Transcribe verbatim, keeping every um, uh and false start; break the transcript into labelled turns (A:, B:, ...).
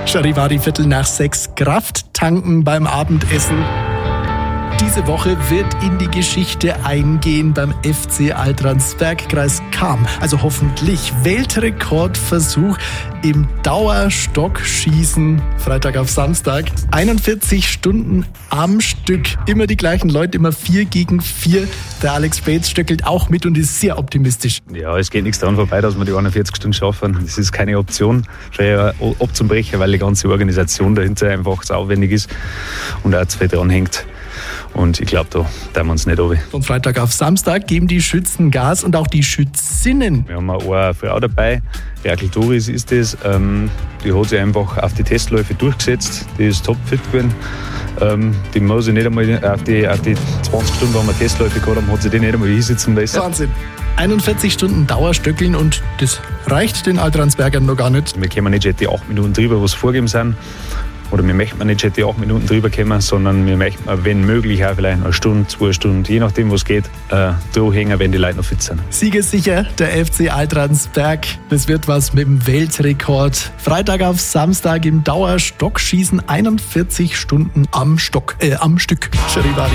A: Charivari, Viertel nach sechs. Kraft tanken beim Abendessen. Diese Woche wird in die Geschichte eingehen beim F C Altransberg, Kreis Cham. Also hoffentlich Weltrekordversuch im Dauerstockschießen. Freitag auf Samstag. einundvierzig Stunden am Stück. Immer die gleichen Leute, immer vier gegen vier. Der Alex Bates stöckelt auch mit und ist sehr optimistisch.
B: Ja, es geht nichts daran vorbei, dass wir die einundvierzig Stunden schaffen. Das ist keine Option, schwer abzubrechen, weil die ganze Organisation dahinter einfach zu aufwendig ist und auch zu viel dran hängt. Und ich glaube, da tun wir uns nicht runter.
A: Von Freitag auf Samstag geben die Schützen Gas und auch die Schützinnen.
B: Wir haben eine Frau dabei, Rakel Doris ist das. Ähm, die hat sich einfach auf die Testläufe durchgesetzt. Die ist topfit gewesen. Ähm, die muss sich nicht einmal auf die, auf die zwanzig Stunden, wo wir Testläufe gehabt haben, hat sie die nicht einmal hinsitzen lassen.
A: Wahnsinn. einundvierzig Stunden Dauerstöckeln und das reicht den Altransbergern noch gar nicht.
B: Wir kommen nicht die acht Minuten drüber, was vorgegeben sind. Oder wir möchten nicht die acht Minuten drüber kommen, sondern wir möchten, wenn möglich, auch vielleicht eine Stunde, zwei Stunden, je nachdem, was geht, äh, dranhängen, wenn die Leute noch fit sind.
A: Siegessicher der F C Altransberg. Das wird was mit dem Weltrekord. Freitag auf Samstag im Dauerstockschießen einundvierzig Stunden am Stock, äh, am Stück. Charivari.